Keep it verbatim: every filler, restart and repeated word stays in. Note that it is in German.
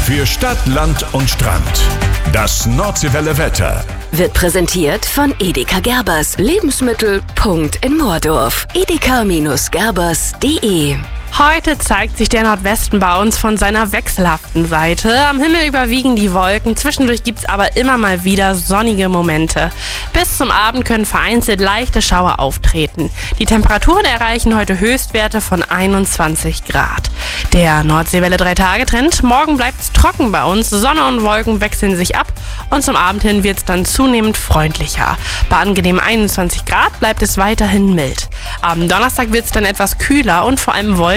Für Stadt, Land und Strand. Das Nordseewelle Wetter wird präsentiert von Edeka Gerbers. Lebensmittel. Punkt in Moordorf. edeka Gerbers punkt de. Heute zeigt sich der Nordwesten bei uns von seiner wechselhaften Seite. Am Himmel überwiegen die Wolken, zwischendurch gibt's aber immer mal wieder sonnige Momente. Bis zum Abend können vereinzelt leichte Schauer auftreten. Die Temperaturen erreichen heute Höchstwerte von einundzwanzig Grad. Der Nordseewelle drei Tage Trend. Morgen bleibt's trocken bei uns, Sonne und Wolken wechseln sich ab und zum Abend hin wird's dann zunehmend freundlicher. Bei angenehmen einundzwanzig Grad bleibt es weiterhin mild. Am Donnerstag wird's dann etwas kühler und vor allem wolkig.